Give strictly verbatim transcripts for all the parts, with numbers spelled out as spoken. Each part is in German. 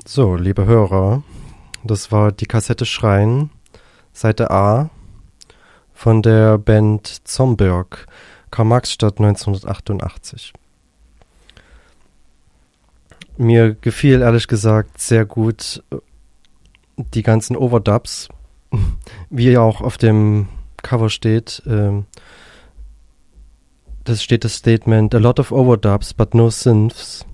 So, liebe Hörer, das war die Kassette Schreien, Seite A von der Band Zomberg, Karl-Marx-Stadt neunzehnhundertachtundachtzig. Mir gefiel ehrlich gesagt sehr gut die ganzen Overdubs, wie auch auf dem Cover steht. Ähm, das steht das Statement, a lot of overdubs but no synths.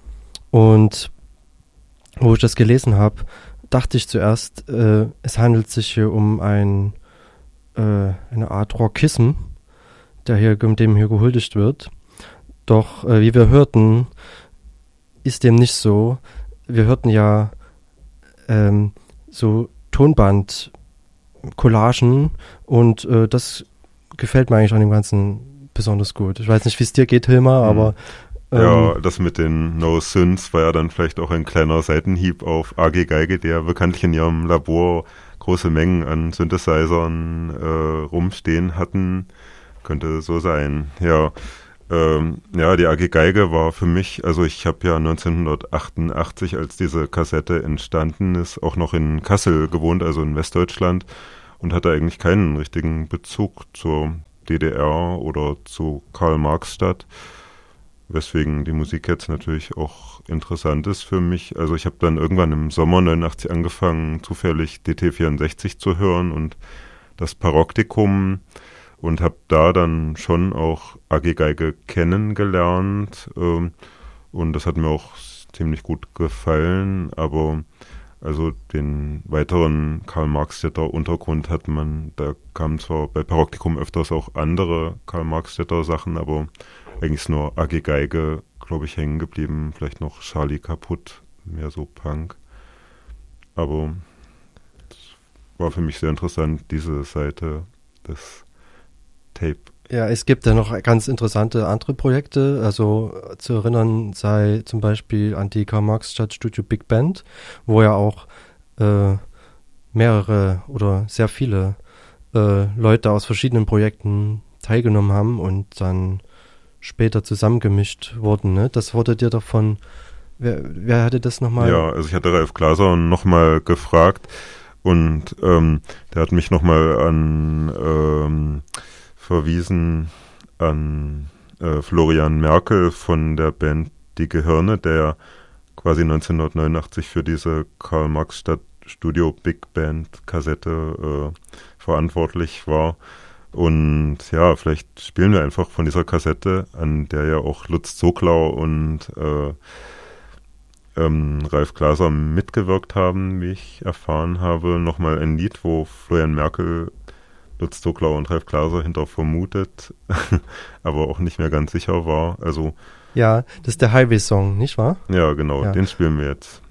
Und wo ich das gelesen habe, dachte ich zuerst, äh, es handelt sich hier um ein, äh, eine Art Rockism, der hier, dem hier gehuldigt wird. Doch, äh, wie wir hörten, ist dem nicht so. Wir hörten ja ähm, so Tonband-Collagen und äh, das gefällt mir eigentlich an dem Ganzen besonders gut. Ich weiß nicht, wie es dir geht, Hilmar, mhm. aber ähm, ja, das mit den No Synths war ja dann vielleicht auch ein kleiner Seitenhieb auf A G Geige, der bekanntlich in ihrem Labor große Mengen an Synthesizern äh, rumstehen hatten. Könnte so sein, ja. Ähm, ja, die A G Geige war für mich, also ich habe ja neunzehnhundertachtundachtzig, als diese Kassette entstanden ist, auch noch in Kassel gewohnt, also in Westdeutschland, und hatte eigentlich keinen richtigen Bezug zur D D R oder zu Karl-Marx-Stadt, weswegen die Musik jetzt natürlich auch interessant ist für mich. Also ich habe dann irgendwann im Sommer neunundachtzig angefangen, zufällig D T vierundsechzig zu hören und das Paroptikum, und habe da dann schon auch A G Geige kennengelernt, ähm, und das hat mir auch ziemlich gut gefallen, aber also den weiteren Karl-Marx-Städter Untergrund hat man, da kamen zwar bei Paroptikum öfters auch andere Karl-Marx-Städter Sachen, aber eigentlich ist nur A G Geige, glaube ich, hängen geblieben, vielleicht noch Charlie Kaputt, mehr so Punk, aber es war für mich sehr interessant, diese Seite des Tape. Ja, es gibt ja noch ganz interessante andere Projekte, also zu erinnern sei zum Beispiel an die Karl-Marx-Stadt Studio Big Band, wo ja auch äh, mehrere oder sehr viele äh, Leute aus verschiedenen Projekten teilgenommen haben und dann später zusammengemischt wurden, ne? Das wurde dir doch von, wer, wer hatte das nochmal? Ja, also ich hatte Ralf Glaser nochmal gefragt und ähm, der hat mich nochmal an ähm, verwiesen an äh, Florian Merkel von der Band Die Gehirne, der quasi neunzehnhundertneunundachtzig für diese Karl-Marx-Stadt Studio Big Band Kassette äh, verantwortlich war. Und ja, vielleicht spielen wir einfach von dieser Kassette, an der ja auch Lutz Zoklau und äh, ähm, Ralf Glaser mitgewirkt haben, wie ich erfahren habe, nochmal ein Lied, wo Florian Merkel Lutz Zoklau und Ralf Glaser hinter vermutet, aber auch nicht mehr ganz sicher war. Also ja, das ist der Highway-Song, nicht wahr? Ja, genau, ja. Den spielen wir jetzt.